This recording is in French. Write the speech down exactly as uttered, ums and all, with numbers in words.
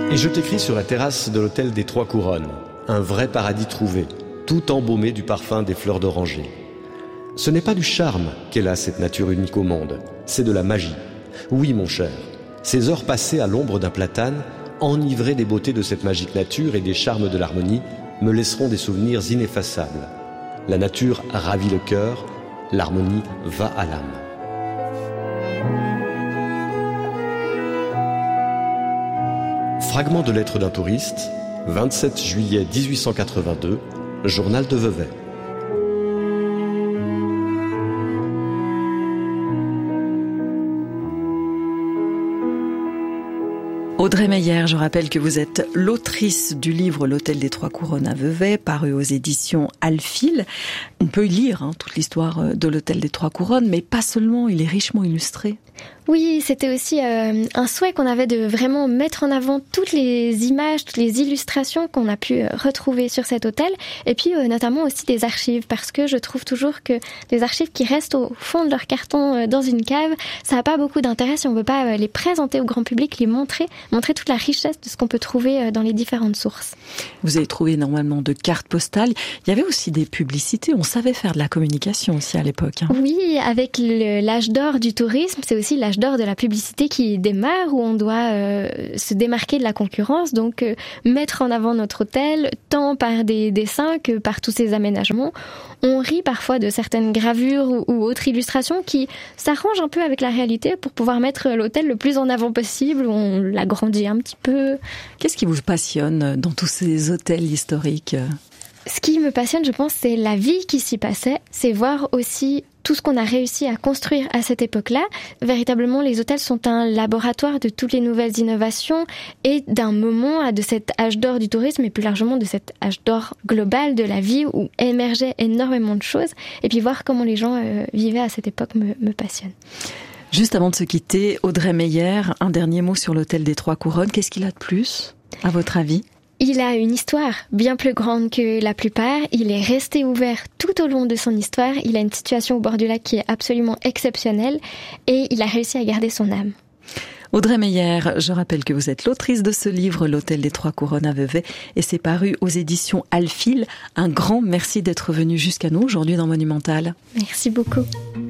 Et je t'écris sur la terrasse de l'hôtel des Trois Couronnes, un vrai paradis trouvé, tout embaumé du parfum des fleurs d'oranger. Ce n'est pas du charme qu'elle a cette nature unique au monde, c'est de la magie. Oui, mon cher, ces heures passées à l'ombre d'un platane, enivrées des beautés de cette magique nature et des charmes de l'harmonie, me laisseront des souvenirs ineffaçables. La nature ravit le cœur, l'harmonie va à l'âme. Fragment de lettre d'un touriste, vingt-sept juillet dix-huit cent quatre-vingt-deux, journal de Vevey. Audrey Meyer, je rappelle que vous êtes l'autrice du livre L'Hôtel des Trois Couronnes à Vevey, paru aux éditions Alphil. On peut y lire hein, toute l'histoire de l'Hôtel des Trois Couronnes, mais pas seulement, il est richement illustré. Oui, c'était aussi euh, un souhait qu'on avait de vraiment mettre en avant toutes les images, toutes les illustrations qu'on a pu euh, retrouver sur cet hôtel, et puis euh, notamment aussi des archives, parce que je trouve toujours que des archives qui restent au fond de leur carton euh, dans une cave, ça n'a pas beaucoup d'intérêt si on ne veut pas euh, les présenter au grand public, les montrer, montrer toute la richesse de ce qu'on peut trouver euh, dans les différentes sources. Vous avez trouvé énormément de cartes postales, il y avait aussi des publicités, on savait faire de la communication aussi à l'époque. Hein. Oui, avec le, l'âge d'or du tourisme, c'est aussi l'âge d'or de la publicité qui démarre, où on doit euh, se démarquer de la concurrence, donc euh, mettre en avant notre hôtel, tant par des dessins que par tous ces aménagements. On rit parfois de certaines gravures ou, ou autres illustrations qui s'arrangent un peu avec la réalité pour pouvoir mettre l'hôtel le plus en avant possible, on l'agrandit un petit peu. Qu'est-ce qui vous passionne dans tous ces hôtels historiques ? Ce qui me passionne, je pense, c'est la vie qui s'y passait, c'est voir aussi tout ce qu'on a réussi à construire à cette époque-là. Véritablement, les hôtels sont un laboratoire de toutes les nouvelles innovations et d'un moment de cet âge d'or du tourisme et plus largement de cet âge d'or global de la vie où émergeaient énormément de choses. Et puis voir comment les gens euh, vivaient à cette époque me, me passionne. Juste avant de se quitter, Audrey Meyer, un dernier mot sur l'hôtel des Trois Couronnes. Qu'est-ce qu'il a de plus, à votre avis ? Il a une histoire bien plus grande que la plupart. Il est resté ouvert tout au long de son histoire. Il a une situation au bord du lac qui est absolument exceptionnelle et il a réussi à garder son âme. Audrey Meyer, je rappelle que vous êtes l'autrice de ce livre, L'Hôtel des Trois Couronnes à Vevey, et c'est paru aux éditions Alphil. Un grand merci d'être venu jusqu'à nous aujourd'hui dans Monumental. Merci beaucoup.